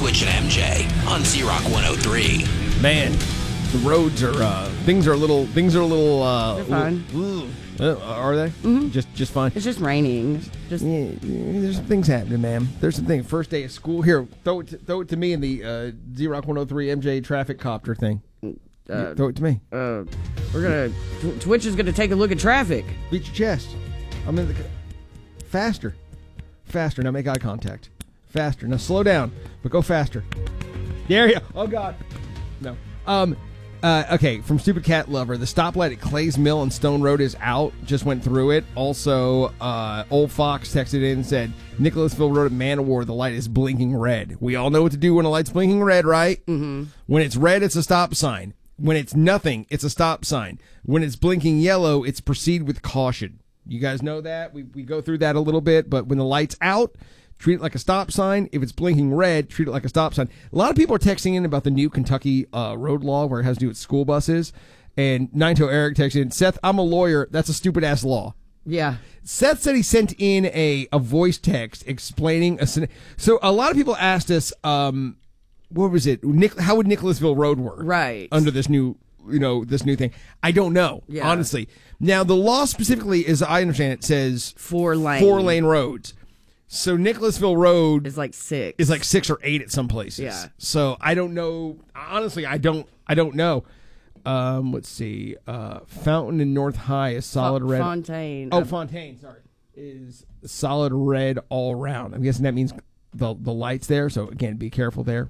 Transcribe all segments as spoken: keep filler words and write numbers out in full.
Twitch and M J on Z-Rock one oh three. Man, the roads are uh, things are a little things are a little. Uh, They're fine. Little, uh, are they? Mm-hmm. Just just fine. It's just raining. Just yeah, yeah, there's some things happening, man. There's some things. First day of school. Here, throw it to, throw it to me in the uh, Z-Rock one oh three M J traffic copter thing. Uh, Yeah, throw it to me. Uh, we're gonna. Tw- Twitch is gonna take a look at traffic. Beat your chest. I'm in the faster, faster. Now make eye contact. Faster. Now slow down, but go faster. There you. Oh God. No. Um. Uh, okay, from Stupid Cat Lover, the stoplight at Clay's Mill on Stone Road is out. Just went through it. Also, uh, Old Fox texted in and said, Nicholasville Road at Man-O-War, the light is blinking red. We all know what to do when a light's blinking red, right? Mm-hmm. When it's red, it's a stop sign. When it's nothing, it's a stop sign. When it's blinking yellow, it's proceed with caution. You guys know that? We we go through that a little bit, but when the light's out, treat it like a stop sign. If it's blinking red, treat it like a stop sign. A lot of people are texting in about the new Kentucky uh, road law where it has to do with school buses. And Ninto Eric texted in, Seth, I'm a lawyer. That's a stupid-ass law. Yeah. Seth said he sent in a, a voice text explaining a... So a lot of people asked us, um, what was it? Nick, how would Nicholasville Road work? Right. Under this new, you know, this new thing. I don't know, yeah. honestly. Now, the law specifically, as I understand it, says... Four lane. Four lane roads. So Nicholasville Road is like six. Is like six or eight at some places. Yeah. So I don't know. Honestly, I don't. I don't know. Um, let's see. Uh, Fountain and North High is solid F- red. Fontaine. Oh, Fontaine. Sorry, is solid red all around. I'm guessing that means the the lights there. So again, be careful there.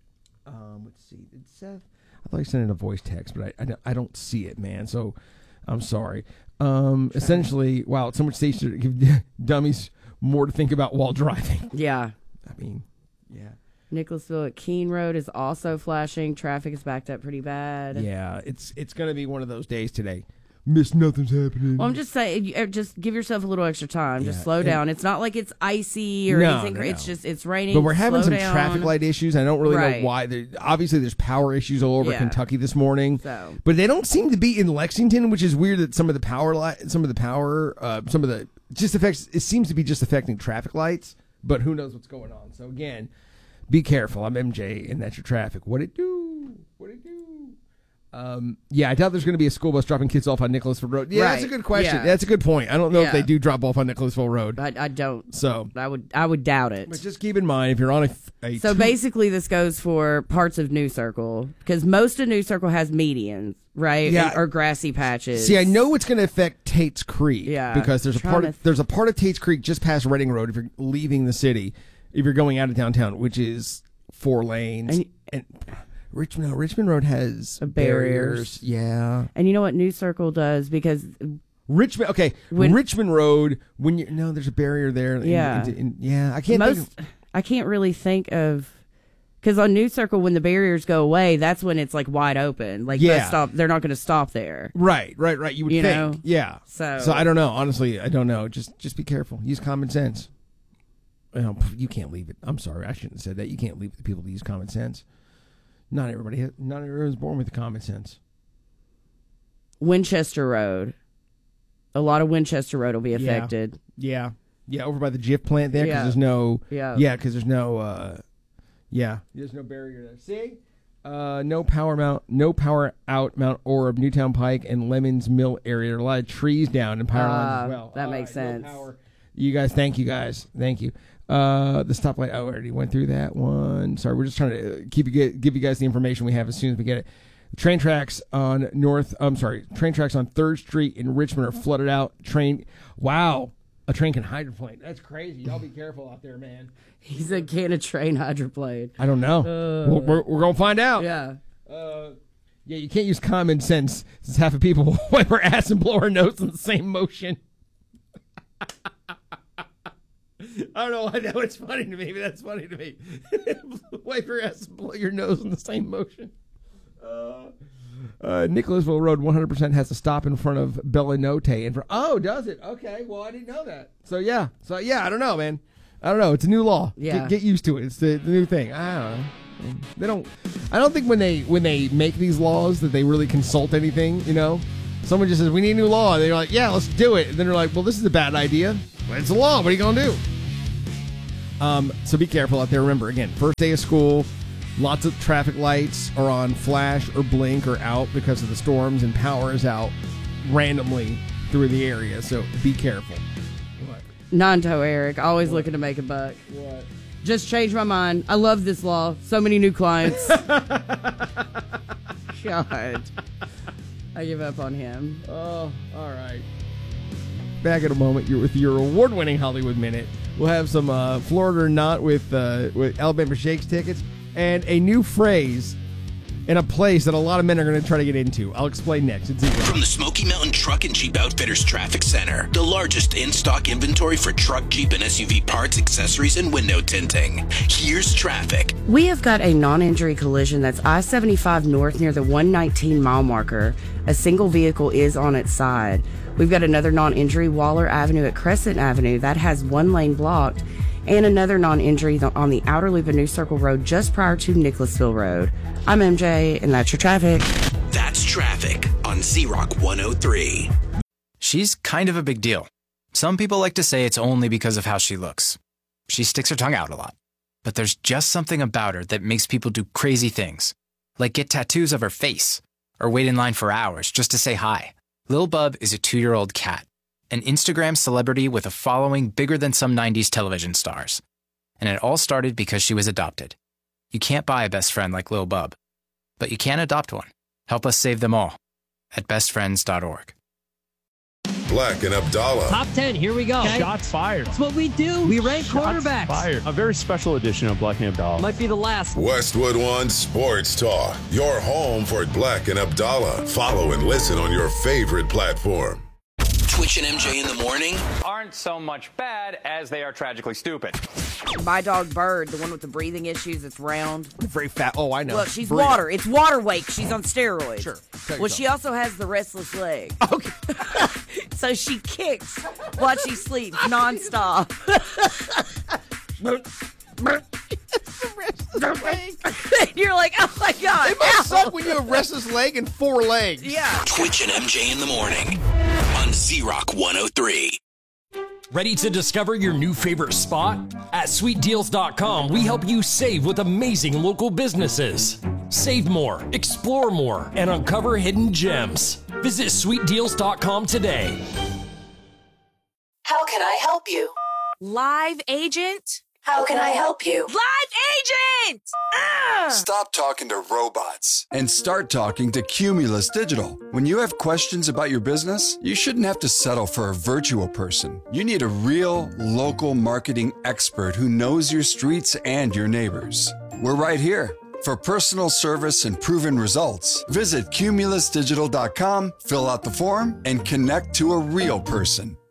Um, let's see. Did Seth? I thought he sent in a voice text, but I I, I don't see it, man. So I'm sorry. Um, essentially, wow, so much station to give dummies more to think about while driving. Yeah. I mean, yeah. Nicholasville at Keene Road is also flashing. Traffic is backed up pretty bad. Yeah, it's it's going to be one of those days today. Miss nothing's happening. Well, I'm just saying, you- uh, just give yourself a little extra time. Yeah, Just slow and- it's It's not like it's icy or No, anything. no, It's no. just, it's raining. But we're having Slow some down. traffic light issues. I don't really Right. know why. There, obviously, there's power issues all over Yeah. Kentucky this morning. So. But they don't seem to be in Lexington, which is weird that some of the power light, some of the power, uh, some of the just affects. It seems to be just affecting traffic lights. But who knows what's going on? So again, be careful. I'm M J, and that's your traffic. What it do? What it do? Um, yeah, I doubt there's going to be a school bus dropping kids off on Nicholasville Road. Yeah, Right. that's a good question. Yeah. That's a good point. I don't know if Yeah. they do drop off on Nicholasville Road. I, I don't. So I would I would doubt it. But just keep in mind, if you're on a, a So two- basically, this goes for parts of New Circle because most of New Circle has medians, right? Yeah. And- or grassy patches. See, I know it's going to affect Tate's Creek. Yeah. Because there's a Trying part to of, there's a part of Tate's Creek just past Reading Road if you're leaving the city, if you're going out of downtown, which is four lanes. And- And, Richmond, no, Richmond Road has barriers. barriers. Yeah. And you know what New Circle does because Richmond. Okay. When- Richmond Road. When you no, there's a barrier there. in- Yeah. in- in- yeah. I can't. most think of, I can't really think of because on New Circle when the barriers go away, that's when it's like wide open. Like Yeah. bus stop, they're not going to stop there. right. Right. Right. You would You think. know? Yeah. So- So I don't know. Honestly, I don't know. Just just be careful. Use common sense. You know, you can't leave it. I'm sorry. I shouldn't have said that. You can't leave the people to use common sense. Not everybody. ha- Not everyone's born with common sense. Winchester Road, a lot of Winchester Road will be affected. Yeah. Yeah. Over by the Jif plant there, because Yeah. there's no. Yeah. Yeah, because there's no. Uh, yeah, there's no barrier there. See, uh, no power mount, no power out Mount Orb, Newtown Pike, and Lemons Mill area. There are a lot of trees down and power lines Ah, as well. that All makes right, no sense. power. You guys, thank you guys, thank you. Uh, the stoplight. Oh, I already went through that one. Sorry, we're just trying to keep you get, give you guys the information we have as soon as we get it. Train tracks on North. I'm sorry. Train tracks on Third Street in Richmond are flooded out. Train. Wow, a train can hydroplane. That's crazy. Y'all be careful out there, man. He said, "Can a train hydroplane?" I don't know. Uh, we're, we're, we're gonna find out. Yeah. Uh, yeah, you can't use common sense since half of people wipe our ass and blow our nose in the same motion. I don't know why that was funny to me, but that's funny to me. Wipe your ass and blow your nose in the same motion. Uh, uh, Nicholasville Road one hundred percent has to stop in front of Bellinote. And for, oh, does it? Okay, well, I didn't know that. So, yeah. So, yeah, I don't know, man. I don't know. It's a new law. Yeah. Get, get used to it. It's the, the new thing. I don't know. They don't. I don't think when they when they make these laws that they really consult anything. You know, someone just says we need a new law, and they're like, yeah, let's do it. And then they're like, well, this is a bad idea. Well, it's a law. What are you gonna do? Um, so be careful out there. Remember, again, first day of school, lots of traffic lights are on flash or blink or out because of the storms, and power is out randomly through the area. So be careful. What? Nanto Eric, always what? Looking to make a buck. What? Just changed my mind. I love this law. So many new clients. God. I give up on him. Oh, all right. Back in a moment, you're with your award-winning Hollywood Minute. We'll have some uh, Florida or Not with, uh, with Alabama Shakes tickets and a new phrase in a place that a lot of men are going to try to get into. I'll explain next. It's easy. From the Smoky Mountain Truck and Jeep Outfitters Traffic Center, the largest in-stock inventory for truck, Jeep, and S U V parts, accessories, and window tinting. Here's traffic. We have got a non-injury collision that's I seventy-five north near the one nineteen mile marker. A single vehicle is on its side. We've got another non-injury, Waller Avenue at Crescent Avenue. That has one lane blocked. And another non-injury on the outer loop of New Circle Road just prior to Nicholasville Road. I'm M J, and that's your traffic. That's traffic on Z-Rock one oh three. She's kind of a big deal. Some people like to say it's only because of how she looks. She sticks her tongue out a lot. But there's just something about her that makes people do crazy things. Like get tattoos of her face, or wait in line for hours just to say hi. Lil Bub is a two-year-old cat. An Instagram celebrity with a following bigger than some nineties television stars. And it all started because she was adopted. You can't buy a best friend like Lil Bub, but you can adopt one. Help us save them all at best friends dot org. Black and Abdallah. Top ten, here we go. Okay? Shots fired. That's what we do. We rank Shots quarterbacks. Fired. A very special edition of Black and Abdallah. Might be the last. Westwood One Sports Talk. Your home for Black and Abdallah. Follow and listen on your favorite platform. Twitch and M J in the morning aren't so much bad as they are tragically stupid. My dog Bird, the one with the breathing issues, it's round. Very fat. Oh, I know. Look, she's Burrito. water. It's water wake. She's on steroids. Sure. Well, she also has the restless leg. Okay. So she kicks while she sleeps nonstop. You're like, oh my God. It must ow. suck when you have restless leg and four legs. Yeah. Twitch and M J in the morning on Z-Rock one oh three. Ready to discover your new favorite spot? At sweet deals dot com, we help you save with amazing local businesses. Save more, explore more, and uncover hidden gems. Visit sweet deals dot com today. How can I help you? Live agent? How can I help you? Live agent! Ah! Stop talking to robots and start talking to Cumulus Digital. When you have questions about your business, you shouldn't have to settle for a virtual person. You need a real, local marketing expert who knows your streets and your neighbors. We're right here. For personal service and proven results, visit cumulus digital dot com, fill out the form, and connect to a real person.